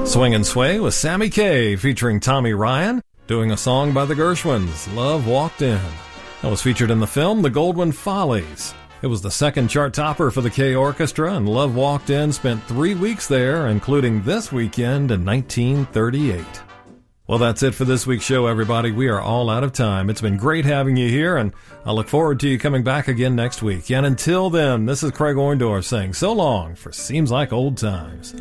Swing and Sway with Sammy Kaye featuring Tommy Ryan, doing a song by the Gershwins, Love Walked In. That was featured in the film The Goldwyn Follies. It was the second chart topper for the Kaye Orchestra, and Love Walked In spent 3 weeks there, including this weekend in 1938. Well, that's it for this week's show, everybody. We are all out of time. It's been great having you here, and I look forward to you coming back again next week. And until then, this is Craig Orndorff saying so long for Seems Like Old Times.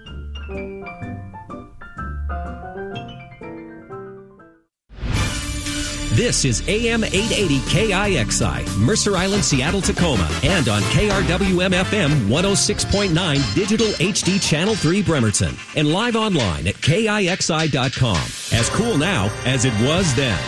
This is AM 880 KIXI, Mercer Island, Seattle, Tacoma, and on KRWM-FM 106.9 Digital HD Channel 3 Bremerton, and live online at KIXI.com. As cool now as it was then.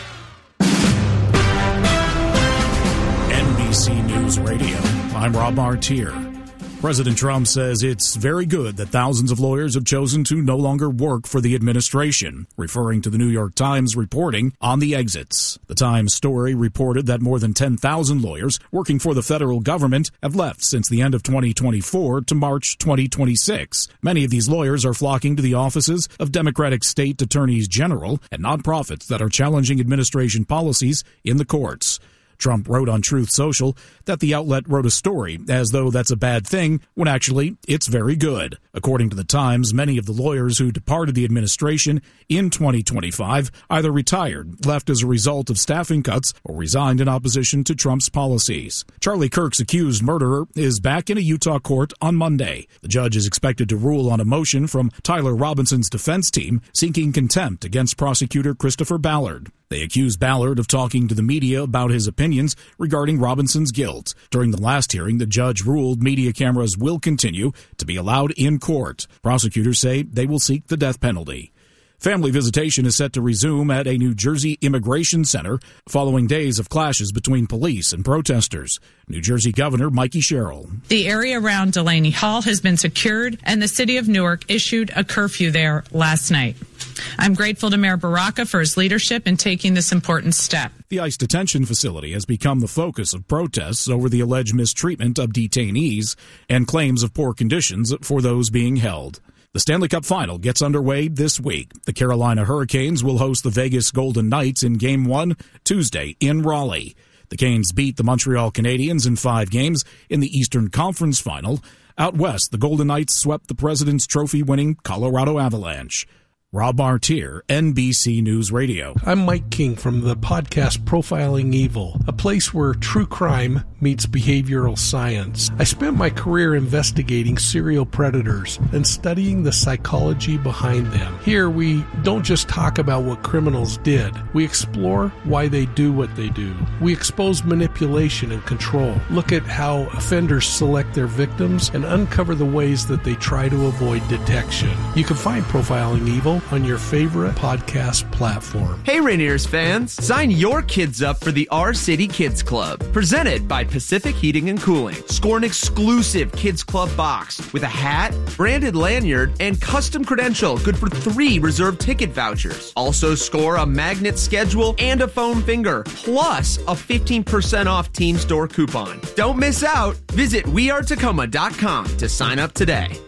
NBC News Radio, I'm Rob Martier. President Trump says it's very good that thousands of lawyers have chosen to no longer work for the administration, referring to the New York Times reporting on the exits. The Times story reported that more than 10,000 lawyers working for the federal government have left since the end of 2024 to March 2026. Many of these lawyers are flocking to the offices of Democratic state attorneys general and nonprofits that are challenging administration policies in the courts. Trump wrote on Truth Social that the outlet wrote a story as though that's a bad thing, when actually it's very good. According to the Times, many of the lawyers who departed the administration in 2025 either retired, left as a result of staffing cuts, or resigned in opposition to Trump's policies. Charlie Kirk's accused murderer is back in a Utah court on Monday. The judge is expected to rule on a motion from Tyler Robinson's defense team seeking contempt against prosecutor Christopher Ballard. They accuse Ballard of talking to the media about his opinions regarding Robinson's guilt. During the last hearing, the judge ruled media cameras will continue to be allowed in court. Prosecutors say they will seek the death penalty. Family visitation is set to resume at a New Jersey immigration center following days of clashes between police and protesters. New Jersey Governor Mikey Sherrill. The area around Delaney Hall has been secured, and the city of Newark issued a curfew there last night. I'm grateful to Mayor Baraka for his leadership in taking this important step. The ICE detention facility has become the focus of protests over the alleged mistreatment of detainees and claims of poor conditions for those being held. The Stanley Cup Final gets underway this week. The Carolina Hurricanes will host the Vegas Golden Knights in Game 1 Tuesday in Raleigh. The Canes beat the Montreal Canadiens in 5 games in the Eastern Conference Final. Out west, the Golden Knights swept the President's Trophy-winning Colorado Avalanche. Rob Martier, NBC News Radio. I'm Mike King from the podcast Profiling Evil, a place where true crime meets behavioral science. I spent my career investigating serial predators and studying the psychology behind them. Here, we don't just talk about what criminals did. We explore why they do what they do. We expose manipulation and control, look at how offenders select their victims, and uncover the ways that they try to avoid detection. You can find Profiling Evil on your favorite podcast platform. Hey Rainiers fans, sign your kids up for the Our City Kids Club, presented by Pacific Heating and Cooling. Score an exclusive Kids Club box with a hat, branded lanyard, and custom credential good for 3 reserved ticket vouchers. Also score a magnet schedule and a foam finger, plus a 15% off team store coupon. Don't miss out. Visit wearetacoma.com to sign up today.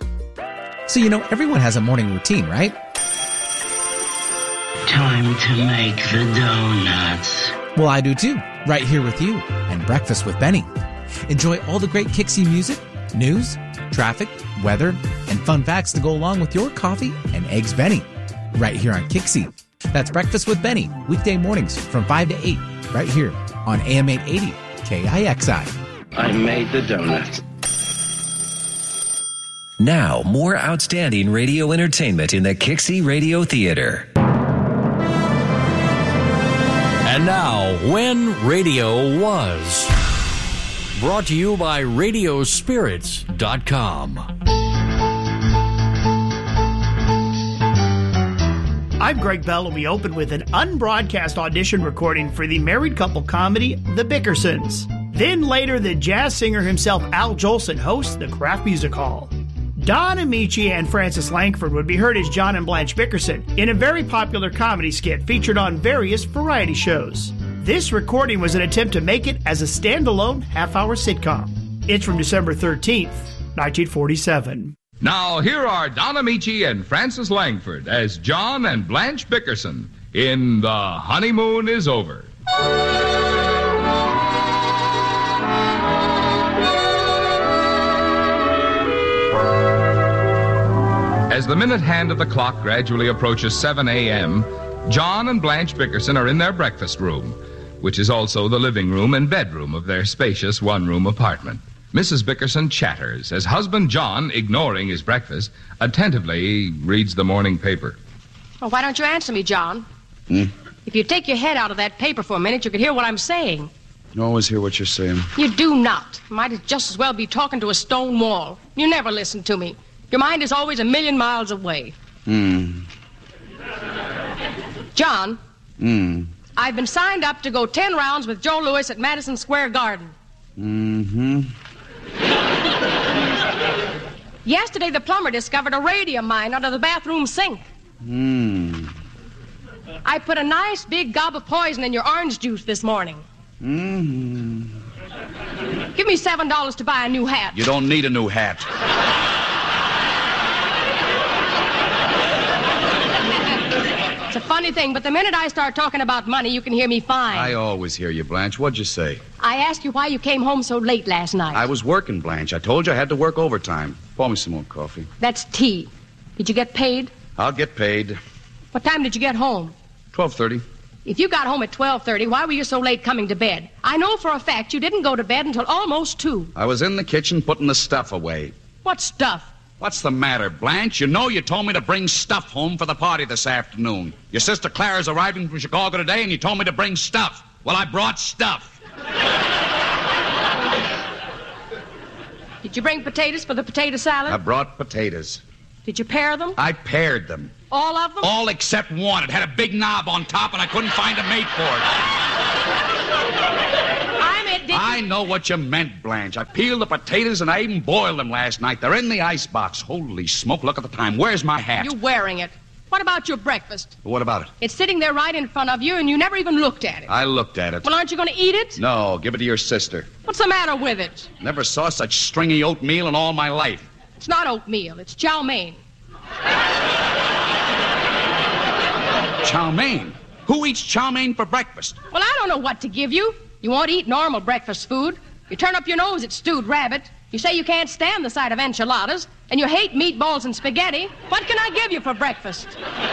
So, everyone has a morning routine, right? Time to make the donuts. Well, I do too, right here with you, and Breakfast with Benny. Enjoy all the great Kixie music, news, traffic, weather, and fun facts to go along with your coffee and eggs Benny, right here on Kixie. That's Breakfast with Benny, weekday mornings from 5 to 8, right here on AM 880 KIXI. I made the donuts. Now, more outstanding radio entertainment in the Kixie Radio Theater. And now, When Radio Was. Brought to you by Radiospirits.com. I'm Greg Bell, and we open with an unbroadcast audition recording for the married couple comedy, The Bickersons. Then later, the jazz singer himself, Al Jolson, hosts the Kraft Music Hall. Don Amici and Francis Langford would be heard as John and Blanche Bickerson in a very popular comedy skit featured on various variety shows. This recording was an attempt to make it as a standalone half-hour sitcom. It's from December 13th, 1947. Now, here are Don Amici and Francis Langford as John and Blanche Bickerson in The Honeymoon is Over. As the minute hand of the clock gradually approaches 7 a.m., John and Blanche Bickerson are in their breakfast room, which is also the living room and bedroom of their spacious one-room apartment. Mrs. Bickerson chatters as husband John, ignoring his breakfast, attentively reads the morning paper. Well, why don't you answer me, John? If you take your head out of that paper for a minute, you could hear what I'm saying. I always hear what you're saying. You do not. Might just as well be talking to a stone wall. You never listen to me. Your mind is always a million miles away. John? I've been signed up to go 10 rounds with Joe Louis at Madison Square Garden. Yesterday, the plumber discovered a radium mine under the bathroom sink. I put a nice big gob of poison in your orange juice this morning. Give me $7 to buy a new hat. You don't need a new hat. It's a funny thing, but the minute I start talking about money, you can hear me fine. I always hear you, Blanche. What'd you say? I asked you why you came home so late last night. I was working, Blanche. I told you I had to work overtime. Pour me some more coffee. That's tea. Did you get paid? I'll get paid. What time did you get home? 12:30. If you got home at 12:30, why were you so late coming to bed? I know for a fact you didn't go to bed until almost 2. I was in the kitchen putting the stuff away. What stuff? What's the matter, Blanche? You know you told me to bring stuff home for the party this afternoon. Your sister Clara's arriving from Chicago today, and you told me to bring stuff. Well, I brought stuff. Did you bring potatoes for the potato salad? I brought potatoes. Did you pare them? I pared them. All of them? All except one. It had a big knob on top, and I couldn't find a mate for it. I know what you meant, Blanche. I peeled the potatoes, and I even boiled them last night. They're in the icebox. Holy smoke, look at the time. Where's my hat? You're wearing it. What about your breakfast? What about it? It's sitting there right in front of you, and you never even looked at it. I looked at it. Well, aren't you going to eat it? No, give it to your sister. What's the matter with it? Never saw such stringy oatmeal in all my life. It's not oatmeal. It's chow mein. Chow mein? Who eats chow mein for breakfast? Well, I don't know what to give you. You won't eat normal breakfast food. You turn up your nose at stewed rabbit. You say you can't stand the sight of enchiladas. And you hate meatballs and spaghetti. What can I give you for breakfast?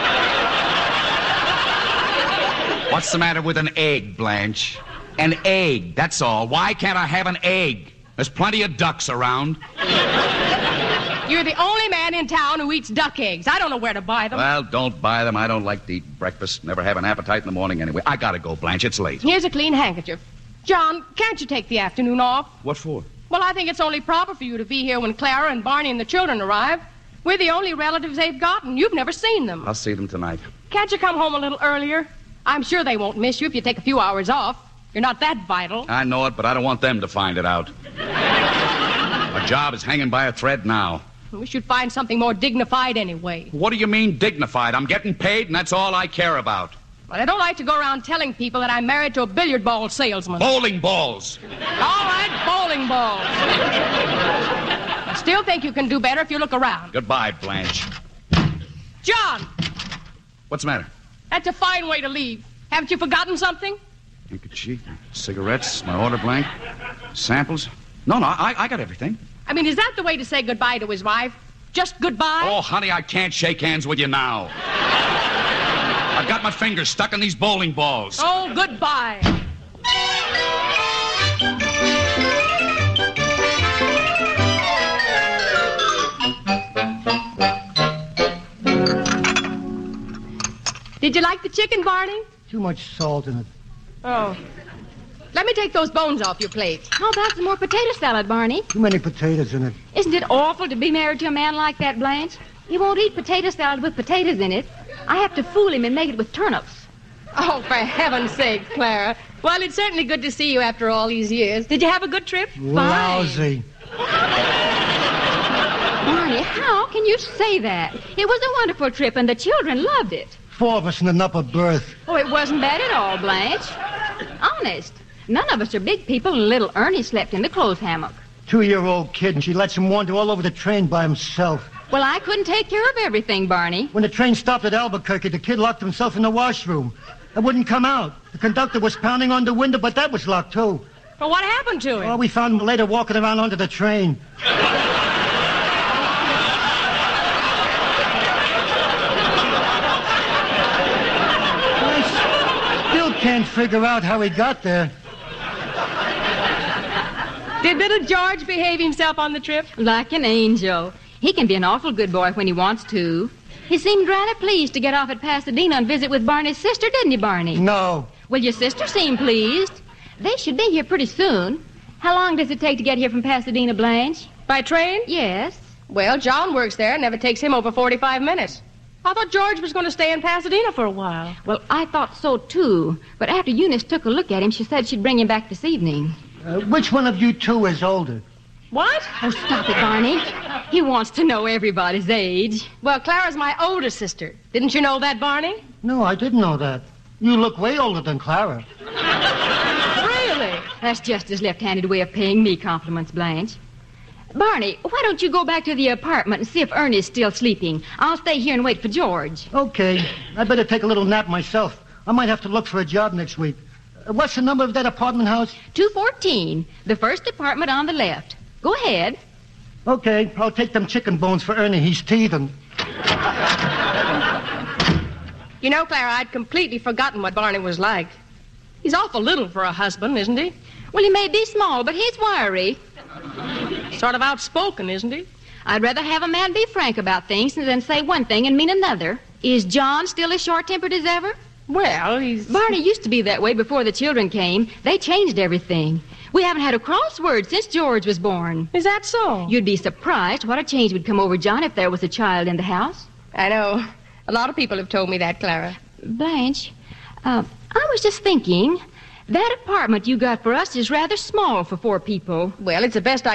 What's the matter with an egg, Blanche? An egg, that's all. Why can't I have an egg? There's plenty of ducks around. You're the only man in town who eats duck eggs. I don't know where to buy them. Well, don't buy them. I don't like to eat breakfast. Never have an appetite in the morning anyway. I gotta go, Blanche. It's late. Here's a clean handkerchief. John, can't you take the afternoon off? What for? Well, I think it's only proper for you to be here when Clara and Barney and the children arrive. We're the only relatives they've got, and you've never seen them. I'll see them tonight. Can't you come home a little earlier? I'm sure they won't miss you if you take a few hours off. You're not that vital. I know it, but I don't want them to find it out. My job is hanging by a thread now. We should find something more dignified anyway. What do you mean dignified? I'm getting paid, and that's all I care about. Well, I don't like to go around telling people that I'm married to a billiard ball salesman. Bowling balls. All right, bowling balls. I still think you can do better if you look around. Goodbye, Blanche. John! What's the matter? That's a fine way to leave. Haven't you forgotten something? Handkerchief, cigarettes, my order blank, samples. No, I got everything. I mean, is that the way to say goodbye to his wife? Just goodbye? Oh, honey, I can't shake hands with you now. I've got my fingers stuck in these bowling balls. Oh, goodbye. Did you like the chicken, Barney? Too much salt in it. Oh. Let me take those bones off your plate. How about some more potato salad, Barney? Too many potatoes in it. Isn't it awful to be married to a man like that, Blanche? He won't eat potato salad with potatoes in it. I have to fool him and make it with turnips. Oh, for heaven's sake, Clara. Well, it's certainly good to see you after all these years. Did you have a good trip? Lousy. Barney, how can you say that? It was a wonderful trip, and the children loved it. 4 of us in an upper berth. Oh, it wasn't bad at all, Blanche. Honest. None of us are big people, and little Ernie slept in the clothes hammock. 2-year-old kid, and she lets him wander all over the train by himself. Well, I couldn't take care of everything, Barney. When the train stopped at Albuquerque, the kid locked himself in the washroom. It wouldn't come out. The conductor was pounding on the window, but that was locked, too. Well, what happened to him? Oh, we found him later walking around under the train. I still can't figure out how he got there. Did little George behave himself on the trip? Like an angel. He can be an awful good boy when he wants to. He seemed rather pleased to get off at Pasadena and visit with Barney's sister, didn't he, Barney? No. Well, your sister seemed pleased. They should be here pretty soon. How long does it take to get here from Pasadena, Blanche? By train? Yes. Well, John works there. It never takes him over 45 minutes. I thought George was going to stay in Pasadena for a while. Well, I thought so, too. But after Eunice took a look at him, she said she'd bring him back this evening. Which one of you two is older? What? Oh, stop it, Barney. He wants to know everybody's age. Well, Clara's my older sister. Didn't you know that, Barney? No, I didn't know that. You look way older than Clara. Really? That's just his left-handed way of paying me compliments, Blanche. Barney, why don't you go back to the apartment and see if Ernie's still sleeping? I'll stay here and wait for George. Okay. I better take a little nap myself. I might have to look for a job next week. What's the number of that apartment house? 214. The first apartment on the left. Go ahead. Okay, I'll take them chicken bones for Ernie. He's teething. You know, Clara, I'd completely forgotten what Barney was like. He's awful little for a husband, isn't he? Well, he may be small, but he's wiry. Sort of outspoken, isn't he? I'd rather have a man be frank about things than say one thing and mean another. Is John still as short-tempered as ever? Well, he's... Barney used to be that way before the children came. They changed everything. We haven't had a crossword since George was born. Is that so? You'd be surprised what a change would come over John if there was a child in the house. I know. A lot of people have told me that, Clara. Blanche, I was just thinking, that apartment you got for us is rather small for 4 people. Well, it's the best I